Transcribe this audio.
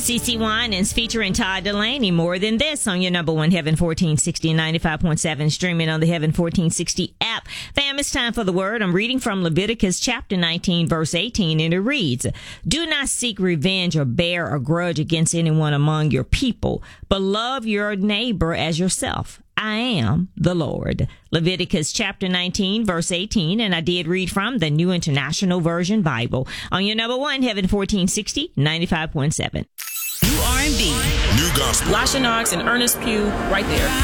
CeCe Winans featuring Todd Delaney. More Than This on your number one Heaven 1460 and 95.7, streaming on the Heaven 1460 app. Fam, it's time for the word. I'm reading from Leviticus chapter 19, verse 18, and it reads, "Do not seek revenge or bear a grudge against anyone among your people, but love your neighbor as yourself. I am the Lord." Leviticus chapter 19, verse 18, and I did read from the New International Version Bible on your number one Heaven 1460, 95.7. New R&B, New gospel. Lasha Knox and Ernest Pugh right there.